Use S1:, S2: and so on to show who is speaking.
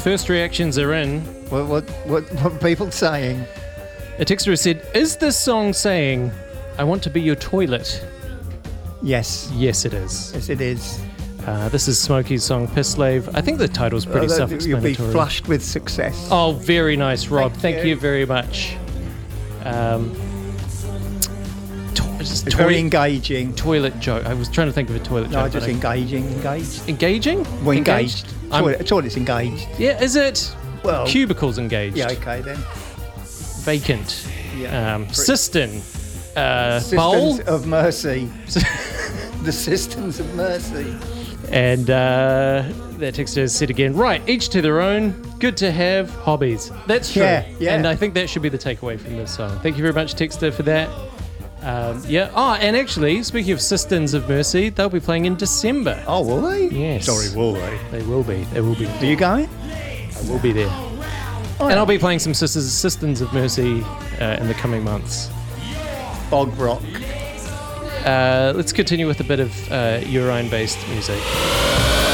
S1: first reactions are in.
S2: What are people saying?
S1: A texter has said, is this song saying, I want to be your toilet?
S2: Yes.
S1: Yes, it is.
S2: Yes, it is.
S1: This is Smokey's song, Piss Slave. I think the title's pretty self-explanatory.
S2: You'll be flushed with success.
S1: Oh, very nice, Rob. Thank you very much.
S2: It's very engaging.
S1: Toilet joke. I was trying to think of a toilet joke.
S2: No, just engaging.
S1: Engaging?
S2: Well, engaged. Toilet's engaged.
S1: Yeah, is it?
S2: Well,
S1: cubicle's engaged.
S2: Yeah, okay then.
S1: Vacant.
S2: Yeah.
S1: Cistern.
S2: Bowl of mercy. The Cisterns of mercy.
S1: And that texter has said again, right, each to their own, good to have hobbies. That's true.
S2: Yeah.
S1: And I think that should be the takeaway from this song. Thank you very much, texter, for that. And actually, speaking of Cisterns of Mercy, they'll be playing in December.
S2: Oh, will they?
S1: Yes.
S2: Sorry, will they?
S1: They will be.
S2: Are you going?
S1: I will be there. Oh, and I'll be playing some Cisterns of Mercy in the coming months.
S2: Bog rock.
S1: Let's continue with a bit of Urine-based music.